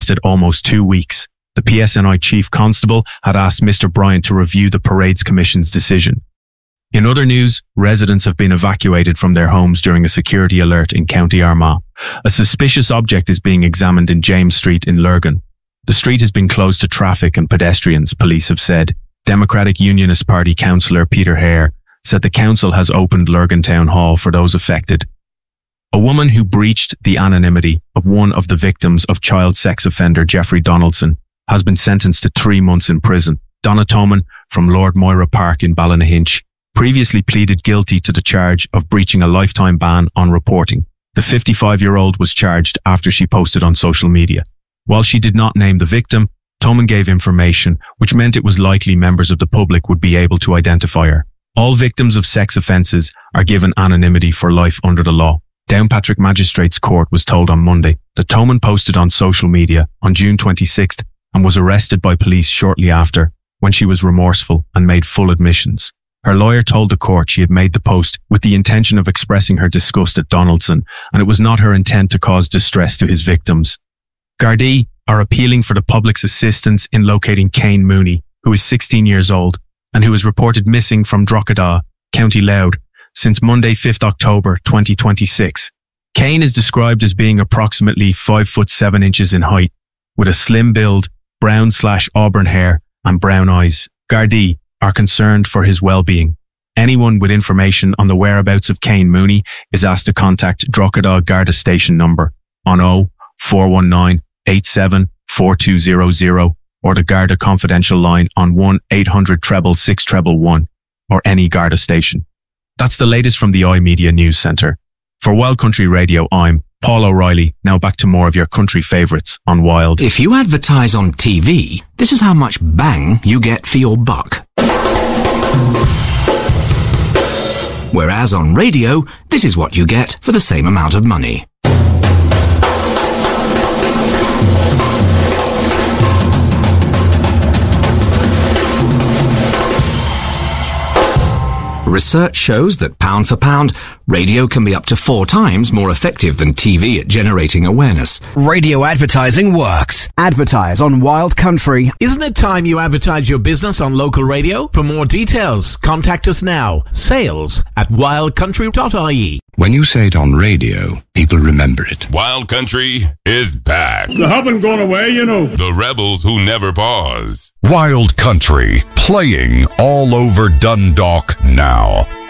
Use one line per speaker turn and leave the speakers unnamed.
lasted almost 2 weeks. The PSNI Chief Constable had asked Mr. Bryant to review the Parades Commission's decision. In other news, residents have been evacuated from their homes during a security alert in County Armagh. A suspicious object is being examined in James Street in Lurgan. The street has been closed to traffic and pedestrians, police have said. Democratic Unionist Party councillor Peter Hare said the council has opened Lurgan Town Hall for those affected. A woman who breached the anonymity of one of the victims of child sex offender Jeffrey Donaldson has been sentenced to 3 months in prison. Donna Toman from Lord Moira Park in Ballynahinch previously pleaded guilty to the charge of breaching a lifetime ban on reporting. The 55-year-old was charged after she posted on social media. While she did not name the victim, Toman gave information which meant it was likely members of the public would be able to identify her. All victims of sex offences are given anonymity for life under the law. Downpatrick Magistrates Court was told on Monday that Toman posted on social media on June 26th and was arrested by police shortly after, when she was remorseful and made full admissions. Her lawyer told the court she had made the post with the intention of expressing her disgust at Donaldson, and it was not her intent to cause distress to his victims. Gardaí are appealing for the public's assistance in locating Kane Mooney, who is 16 years old and who is reported missing from Drogheda, County Louth, since Monday 5th October 2026. Kane is described as being approximately 5'7" in height, with a slim build, brown/auburn hair and brown eyes. Gardaí are concerned for his well-being. Anyone with information on the whereabouts of Kane Mooney is asked to contact Drogheda Garda Station number on 0419 87 4200 or the Garda confidential line on 1-800-666-111 or any Garda station. That's the latest from the iMedia News Centre. For Wild Country Radio, I'm Paul O'Reilly. Now back to more of your country favourites on Wild.
If you advertise on TV, this is how much bang you get for your buck. Whereas on radio, this is what you get for the same amount of money. Research shows that pound for pound, radio can be up to 4 times more effective than TV at generating awareness.
Radio advertising works. Advertise on Wild Country.
Isn't it time you advertise your business on local radio? For more details, contact us now. sales@wildcountry.ie.
When you say it on radio, people remember it.
Wild Country is back.
They haven't gone away, you know.
The rebels who never pause.
Wild Country, playing all over Dundalk now.